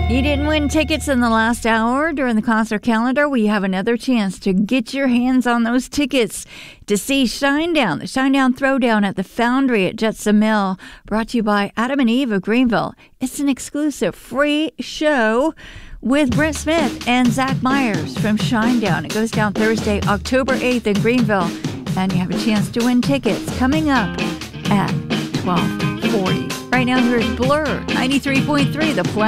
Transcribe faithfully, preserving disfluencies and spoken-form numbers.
You didn't win tickets in the last hour during the concert calendar? We have another chance to get your hands on those tickets to see Shinedown, the Shinedown Throwdown at the Foundry at Jetsam Mill, brought to you by Adam and Eve of Greenville. It's an exclusive free show with Brent Smith and Zach Myers from Shinedown. It goes down Thursday, October eighth in Greenville, and you have a chance to win tickets coming up at twelve forty. Right now, here's Blur, ninety-three point three, The Planet.